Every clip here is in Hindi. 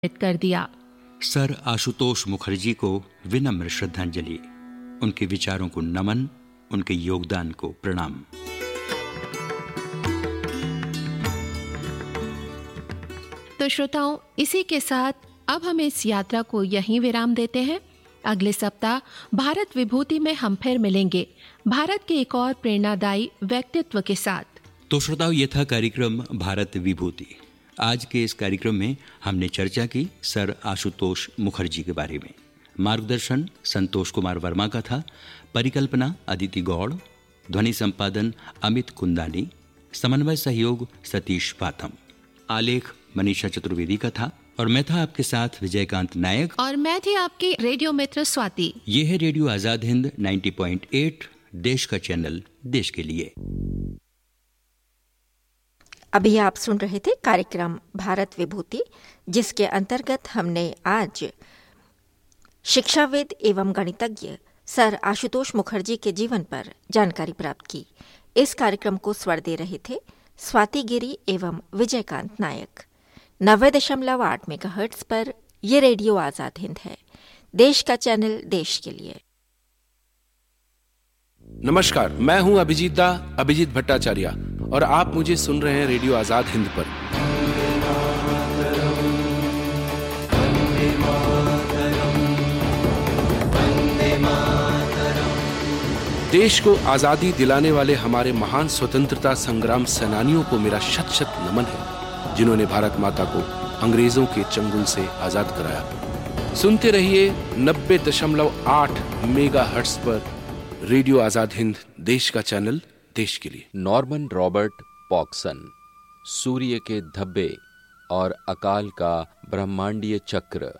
कर दिया। सर आशुतोष मुखर्जी को विनम्र श्रद्धांजलि, उनके विचारों को नमन, उनके योगदान को प्रणाम। तो श्रोताओं, इसी के साथ अब हम इस यात्रा को यहीं विराम देते हैं। अगले सप्ताह भारत विभूति में हम फिर मिलेंगे, भारत के एक और प्रेरणादायी व्यक्तित्व के साथ। तो श्रोताओं, ये था कार्यक्रम भारत विभूति। आज के इस कार्यक्रम में हमने चर्चा की सर आशुतोष मुखर्जी के बारे में। मार्गदर्शन संतोष कुमार वर्मा का था, परिकल्पना अदिति गौड़, ध्वनि संपादन अमित कुंदानी, समन्वय सहयोग सतीश पाथम, आलेख मनीषा चतुर्वेदी का था और मैं था आपके साथ विजयकांत नायक और मैं थी आपकी रेडियो मित्र स्वाति। ये है रेडियो आजाद हिंद 90.8, देश का चैनल, देश के लिए। अभी आप सुन रहे थे कार्यक्रम भारत विभूति, जिसके अंतर्गत हमने आज शिक्षाविद एवं गणितज्ञ सर आशुतोष मुखर्जी के जीवन पर जानकारी प्राप्त की। इस कार्यक्रम को स्वर दे रहे थे स्वाति गिरी एवं विजयकांत नायक। 90.8 मेगाहर्ट्ज पर ये रेडियो आजाद हिंद है, देश का चैनल, देश के लिए। नमस्कार, मैं हूं अभिजीत भट्टाचार्य और आप मुझे सुन रहे हैं रेडियो आजाद हिंद पर। देश को आजादी दिलाने वाले हमारे महान स्वतंत्रता संग्राम सेनानियों को मेरा शत शत नमन है, जिन्होंने भारत माता को अंग्रेजों के चंगुल से आजाद कराया। सुनते रहिए 90.8 मेगाहर्ट्ज पर रेडियो आजाद हिंद, देश का चैनल, देश के लिए। नॉर्मन रॉबर्ट पॉक्सन, सूर्य के धब्बे और अकाल का ब्रह्मांडीय चक्र।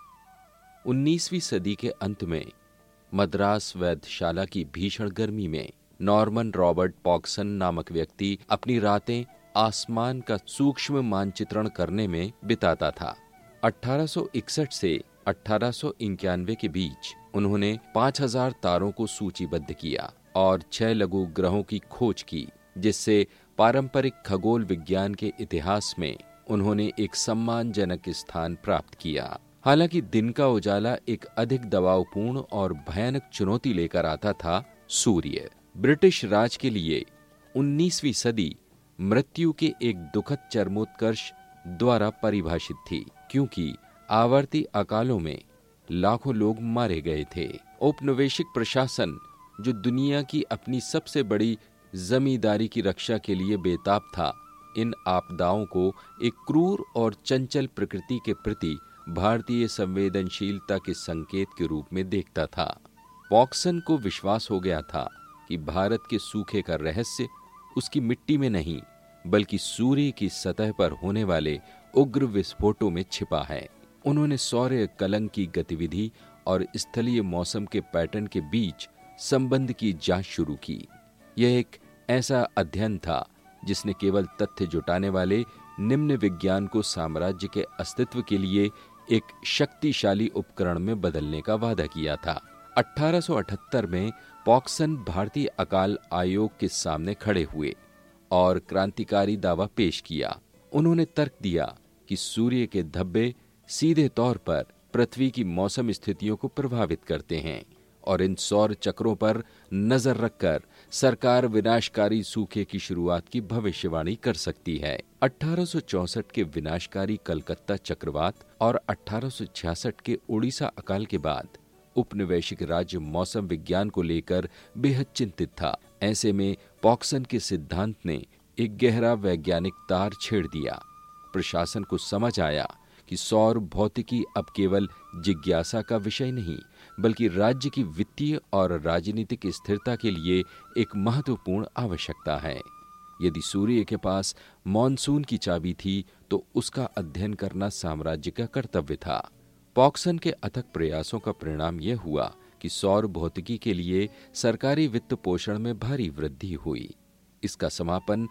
19वीं सदी के अंत में मद्रास वेधशाला की भीषण गर्मी में नॉर्मन रॉबर्ट पॉक्सन नामक व्यक्ति अपनी रातें आसमान का सूक्ष्म मानचित्रण करने में बिताता था। 1861 से 1891 के बीच उन्होंने 5000 तारों को सूचीबद्ध किया और 6 लघु ग्रहों की खोज की, जिससे पारंपरिक खगोल विज्ञान के इतिहास में उन्होंने एक सम्मानजनक स्थान प्राप्त किया। हालांकि दिन का उजाला एक अधिक दबावपूर्ण और भयानक चुनौती लेकर आता था। सूर्य ब्रिटिश राज के लिए 19वीं सदी मृत्यु के एक दुखद चरमोत्कर्ष द्वारा परिभाषित थी, क्योंकि आवर्ती अकालों में लाखों लोग मारे गए थे। औपनिवेशिक प्रशासन, जो दुनिया की अपनी सबसे बड़ी जमींदारी की रक्षा के लिए बेताब था, इन आपदाओं को एक क्रूर और चंचल प्रकृति के प्रति भारतीय संवेदनशीलता के संकेत के रूप में देखता था। पॉक्सन को विश्वास हो गया था कि भारत के सूखे का रहस्य उसकी मिट्टी में नहीं, बल्कि सूर्य की सतह पर होने वाले उग्र विस्फोटों में छिपा है। उन्होंने सौर्य कलंक की गतिविधि और स्थलीय मौसम के पैटर्न के बीच संबंध की जांच शुरू की। यह एक ऐसा अध्ययन था जिसने केवल तथ्य जुटाने वाले निम्न विज्ञान को साम्राज्य के अस्तित्व के लिए एक शक्तिशाली उपकरण में बदलने का वादा किया था। 1878 में पॉक्सन भारतीय अकाल आयोग के सामने खड़े हुए और क्रांतिकारी दावा पेश किया। उन्होंने तर्क दिया कि सूर्य के धब्बे सीधे तौर पर पृथ्वी की मौसम स्थितियों को प्रभावित करते हैं और इन सौर चक्रों पर नजर रखकर सरकार विनाशकारी सूखे की शुरुआत की भविष्यवाणी कर सकती है। 1864 के विनाशकारी कलकत्ता चक्रवात और 1866 के उड़ीसा अकाल के बाद उपनिवेशिक राज्य मौसम विज्ञान को लेकर बेहद चिंतित था। ऐसे में पॉक्सन के सिद्धांत ने एक गहरा वैज्ञानिक तार छेड़ दिया। प्रशासन को समझ आया कि सौर भौतिकी अब केवल जिज्ञासा का विषय नहीं, बल्कि राज्य की वित्तीय और राजनीतिक स्थिरता के लिए एक महत्वपूर्ण आवश्यकता है। यदि सूर्य के पास मॉनसून की चाबी थी, तो उसका अध्ययन करना साम्राज्य का कर्तव्य था। पॉक्सन के अथक प्रयासों का परिणाम यह हुआ कि सौर भौतिकी के लिए सरकारी वित्त पोषण में भारी वृद्धि हुई। इसका समापन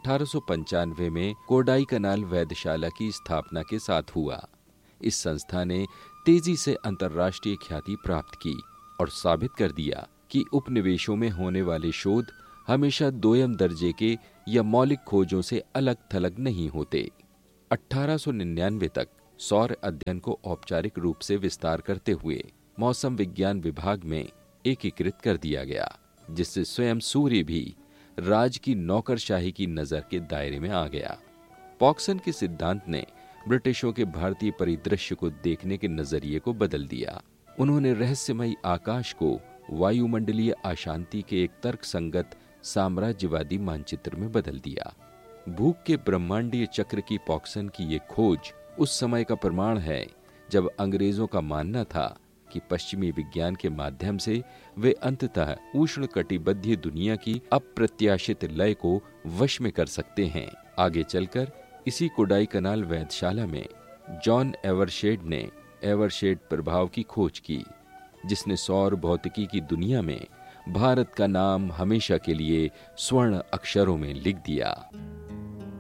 1895 में कोडाईकनाल वेधशाला की स्थापना के साथ हुआ। इस संस्था ने तेजी से अंतर्राष्ट्रीय ख्याति प्राप्त की और साबित कर दिया कि उपनिवेशों में होने वाले शोध हमेशा दोयम दर्जे के या मौलिक खोजों से अलग थलग नहीं होते। 1899 तक सौर अध्ययन को औपचारिक रूप से विस्तार करते हुए मौसम विज्ञान विभाग में एकीकृत कर दिया गया, जिससे स्वयं सूर्य भी राज की नौकरशाही की नजर के दायरे में आ गया। पॉक्सन के सिद्धांत ने ब्रिटिशों के भारतीय परिदृश्य को देखने के नजरिए को बदल दिया। उन्होंने रहस्यमयी आकाश को वायुमंडलीय अशांति के एक तर्कसंगत साम्राज्यवादी मानचित्र में बदल दिया। भूख के ब्रह्मांडीय चक्र की पॉक्सन की ये खोज उस समय का प्रमाण है जब अंग्रेजों का मानना था कि पश्चिमी विज्ञान के माध्यम से वे अंततः उष्णकटिबंधीय दुनिया की अप्रत्याशित लय को वश में कर सकते हैं। आगे चलकर इसी कोडाईकनाल वेधशाला में जॉन एवरशेड ने एवरशेड प्रभाव की खोज की, जिसने सौर भौतिकी की दुनिया में भारत का नाम हमेशा के लिए स्वर्ण अक्षरों में लिख दिया।